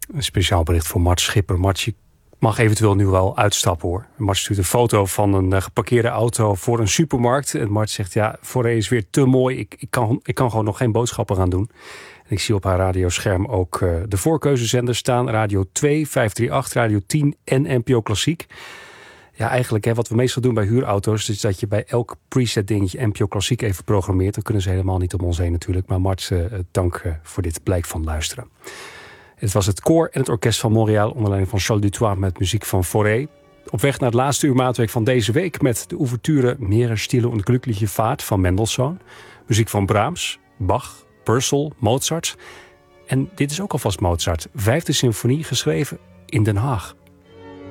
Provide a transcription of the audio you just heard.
Een speciaal bericht voor Mart Schipper. Mart, je mag eventueel nu wel uitstappen hoor. Mart stuurt een foto van een geparkeerde auto voor een supermarkt. En Mart zegt, ja, Foré is weer te mooi. Ik kan gewoon nog geen boodschappen gaan doen. En ik zie op haar radioscherm ook de voorkeuzezenders staan. Radio 2, 538, Radio 10 en NPO Klassiek. Ja, eigenlijk wat we meestal doen bij huurauto's is dat je bij elk preset dingetje NPO Klassiek even programmeert. Dan kunnen ze helemaal niet om ons heen natuurlijk. Maar Mart, dank voor dit blijk van luisteren. Het was het koor en het orkest van Montréal onder leiding van Charles Dutoit met muziek van Foré. Op weg naar het laatste uur maatwerk van deze week met de ouverture Mehrere Stille und Glückliche Fahrt van Mendelssohn. Muziek van Brahms, Bach, Purcell, Mozart. En dit is ook alvast Mozart. 5e symfonie geschreven in Den Haag.